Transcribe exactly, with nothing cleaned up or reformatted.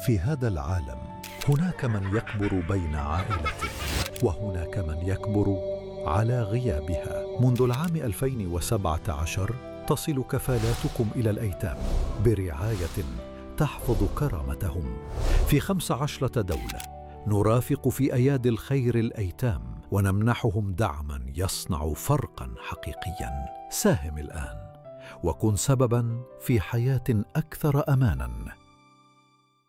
في هذا العالم هناك من يكبر بين عائلته، وهناك من يكبر على غيابها. منذ العام ألفين وسبعة عشر تصل كفالاتكم إلى الأيتام برعاية تحفظ كرامتهم في خمس عشرة دولة. نرافق في أيادي الخير الأيتام ونمنحهم دعما يصنع فرقا حقيقيا. ساهم الآن وكن سببا في حياة أكثر أمانا.